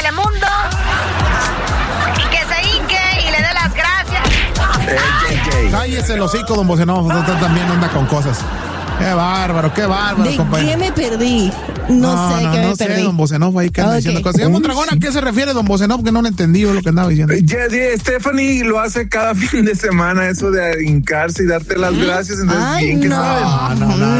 Telemundo y que se hinque y le dé las gracias. Cállese el hocico, don Bocenov, usted también anda con cosas. Qué bárbaro, ¿De compañero. qué me perdí? No sé qué me perdí. Don Bocenov ahí que anda diciendo cosas. Señor Mondragón, ¿a qué se refiere don Bocenov? Que no le entendí lo que andaba diciendo. Stephanie lo hace cada fin de semana, eso de hincarse y darte las gracias. Entonces, bien que saben.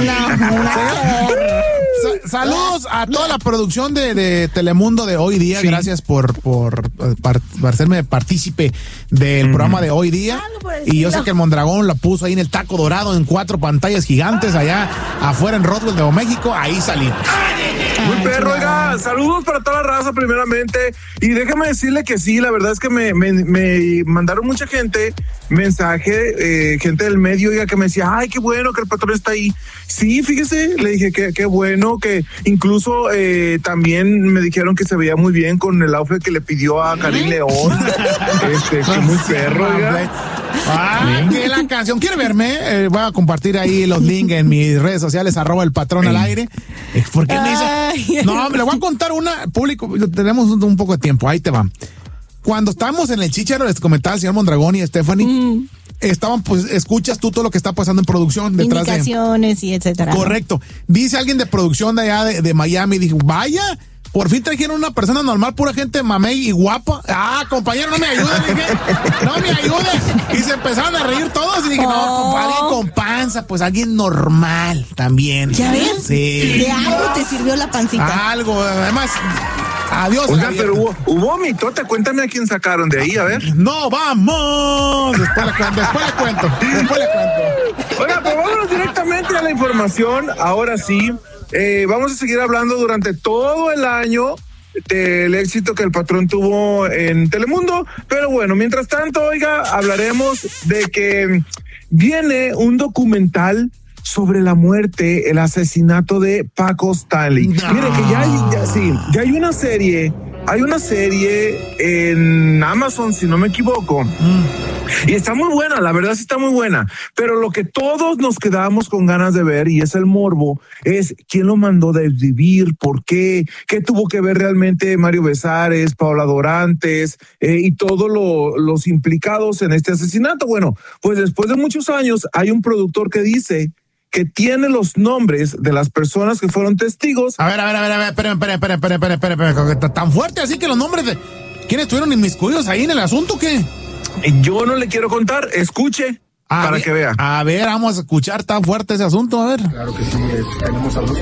Saludos a toda la producción de Telemundo de hoy día. Sí. Gracias por hacerme partícipe del programa de hoy día. Y yo sé que el Mondragón la puso ahí en el Taco Dorado en 4 pantallas gigantes allá afuera en Roswell, Nuevo México. Ahí salimos. Muy perro, oiga, saludos para toda la raza primeramente, y déjame decirle que sí, la verdad es que me mandaron mucha mensaje, gente del medio, oiga, que me decía, ay, qué bueno que el patrón está ahí. Sí, fíjese, le dije que qué bueno, que incluso también me dijeron que se veía muy bien con el outfit que le pidió a Karim León, que muy perro, oiga. Que la canción, ¿quiere verme? Voy a compartir ahí los links en mis redes sociales, @elpatrón al aire. ¿Por qué me dice? No, me lo voy a contar una público, tenemos un poco de tiempo, ahí te va. Cuando estábamos en el Chícharo, les comentaba el señor Mondragón y Stephanie, estaban, pues, escuchas tú todo lo que está pasando en producción detrás indicaciones y etcétera. Correcto. Dice alguien de producción de allá de Miami, dijo, vaya, por fin trajeron una persona normal, pura gente mamey y guapa. Compañero, no me ayudes, dije. No me ayudes. Y se empezaron a reír todos y dije, no, alguien con panza, pues alguien normal también. ¿Ya ves? Sí. De algo te sirvió la pancita. Algo, además. Adiós. Oiga, pero hubo mitote, cuéntame a quién sacaron de ahí, a ver. No, vamos. Después le cuento. Oiga, pero vámonos directamente a la información. Ahora sí, vamos a seguir hablando durante todo el año del éxito que el patrón tuvo en Telemundo. Pero bueno, mientras tanto, oiga, hablaremos de que viene un documental sobre la muerte, el asesinato de Paco Stanley. No. Mire que ya hay una serie en Amazon, si no me equivoco. Y está muy buena, la verdad sí está muy buena. Pero lo que todos nos quedamos con ganas de ver, y es el morbo, es quién lo mandó desvivir, por qué tuvo que ver realmente Mario Besares, Paola Dorantes y todos los implicados en este asesinato. Bueno, pues después de muchos años hay un productor que dice que tiene los nombres de las personas que fueron testigos. A ver, espera, tan fuerte así que los nombres de quiénes estuvieron inmiscuidos ahí en el asunto, ¿qué? Yo no le quiero contar, escuche para que vea. A ver, vamos a escuchar tan fuerte ese asunto, a ver. Claro que sí, tenemos a dos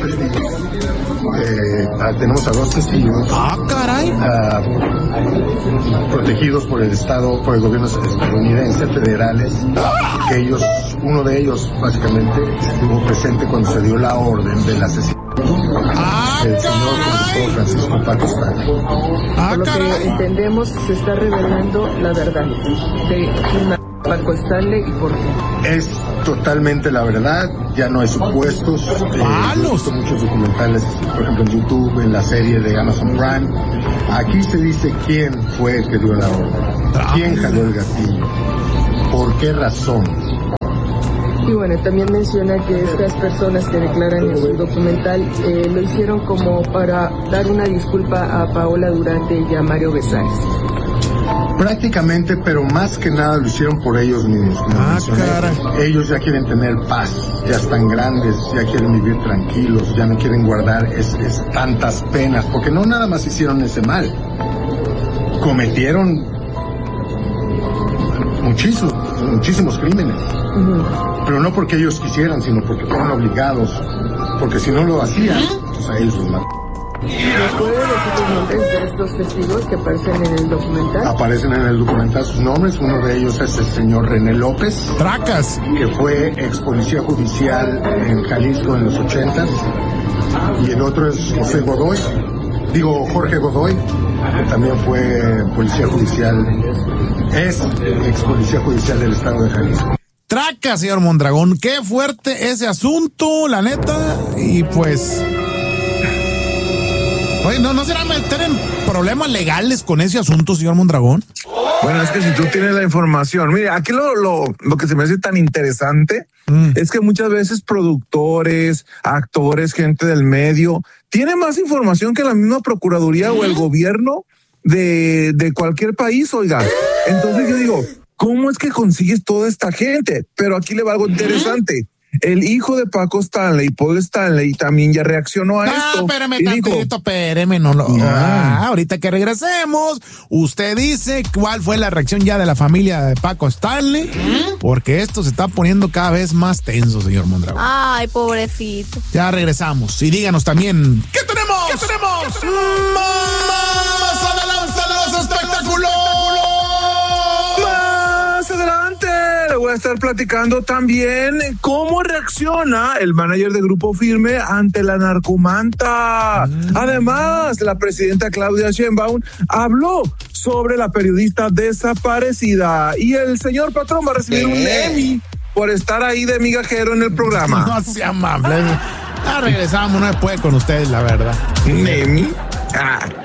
testigos. Caray. Protegidos por el gobierno estadounidense, federales, que uno de ellos básicamente estuvo presente cuando se dio la orden del asesinato. El señor Francisco Paco Stanley. Por lo que entendemos, se está revelando la verdad de Paco Stanley y por qué. Es totalmente la verdad, ya no hay supuestos. He visto muchos documentales, por ejemplo en YouTube, en la serie de Amazon Prime. Aquí se dice quién fue el que dio la orden, quién jaló el gatillo, por qué razón. Y bueno, también menciona que estas personas que declaran en su documental lo hicieron como para dar una disculpa a Paola Durante y a Mario Besares. Prácticamente, pero más que nada lo hicieron por ellos mismos. Ellos ya quieren tener paz, ya están grandes, ya quieren vivir tranquilos, ya no quieren guardar tantas penas, porque no nada más hicieron ese mal, cometieron muchísimos crímenes, pero no porque ellos quisieran, sino porque fueron obligados, porque si no lo hacían, pues a ellos los mataron. ¿Nos puede decir los nombres de estos testigos que aparecen en el documental? Aparecen en el documental sus nombres. Uno de ellos es el señor René López. Tracas. Que fue ex policía judicial en Jalisco en los 80s. Y el otro es Jorge Godoy, que también fue policía judicial, es ex policía judicial del estado de Jalisco. Tracas, señor Mondragón. Qué fuerte ese asunto, la neta. Y pues... Oye, ¿no será meter en problemas legales con ese asunto, señor Mondragón? Bueno, es que si tú tienes la información, mire, aquí lo que se me hace tan interesante es que muchas veces productores, actores, gente del medio, tiene más información que la misma Procuraduría o el gobierno de cualquier país, oiga. Entonces yo digo, ¿cómo es que consigues toda esta gente? Pero aquí le va algo interesante. El hijo de Paco Stanley, Paul Stanley, también ya reaccionó a esto. Espérame tantito, espérame, ahorita que regresemos, usted dice cuál fue la reacción ya de la familia de Paco Stanley, porque esto se está poniendo cada vez más tenso, señor Mondragón. Ay, pobrecito. Ya regresamos y díganos también, ¿qué tenemos? Más adelante los espectáculos. Más adelante le voy a estar platicando también cómo reacciona el manager de Grupo Firme ante la narcomanta. Además, la presidenta Claudia Sheinbaum habló sobre la periodista desaparecida y el señor patrón va a recibir un Emmy por estar ahí de migajero en el programa. No sea amable. Ya regresamos, no se puede con ustedes, la verdad. ¿Un Emmy?